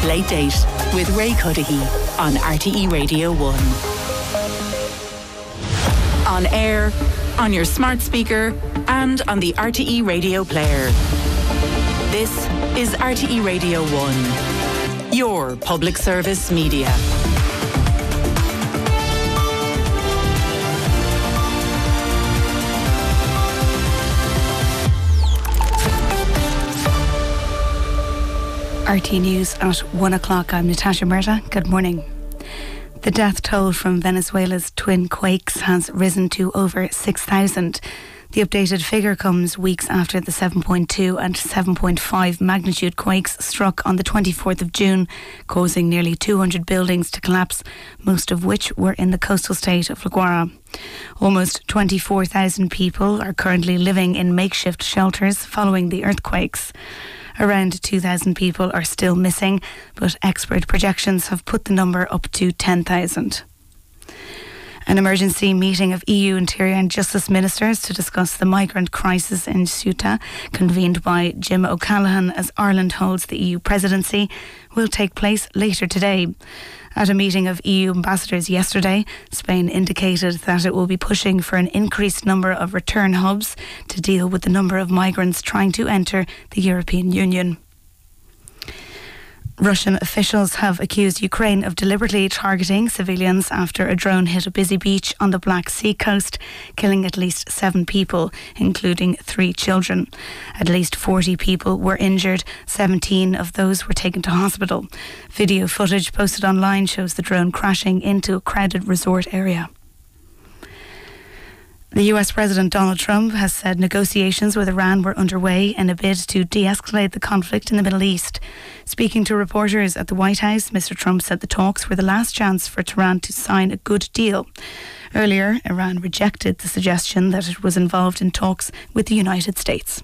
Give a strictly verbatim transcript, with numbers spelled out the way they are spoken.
Late Date with Ray Cudahy on R T E Radio one. On air, on your smart speaker, and on the R T E Radio player. This is R T E Radio one, your public service media. R T E News at one o'clock. I'm Natasha Murta. Good morning. The death toll from Venezuela's twin quakes has risen to over six thousand. The updated figure comes weeks after the seven point two and seven point five magnitude quakes struck on the twenty-fourth of June, causing nearly two hundred buildings to collapse, most of which were in the coastal state of La Guaira. Almost twenty-four thousand people are currently living in makeshift shelters following the earthquakes. Around two thousand people are still missing, but expert projections have put the number up to ten thousand. An emergency meeting of E U Interior and Justice Ministers to discuss the migrant crisis in Ceuta, convened by Jim O'Callaghan as Ireland holds the E U presidency, will take place later today. At a meeting of E U ambassadors yesterday, Spain indicated that it will be pushing for an increased number of return hubs to deal with the number of migrants trying to enter the European Union. Russian officials have accused Ukraine of deliberately targeting civilians after a drone hit a busy beach on the Black Sea coast, killing at least seven people, including three children. At least forty people were injured. seventeen of those were taken to hospital. Video footage posted online shows the drone crashing into a crowded resort area. The U S President Donald Trump has said negotiations with Iran were underway in a bid to de-escalate the conflict in the Middle East. Speaking to reporters at the White House, Mister Trump said the talks were the last chance for Tehran to sign a good deal. Earlier, Iran rejected the suggestion that it was involved in talks with the United States.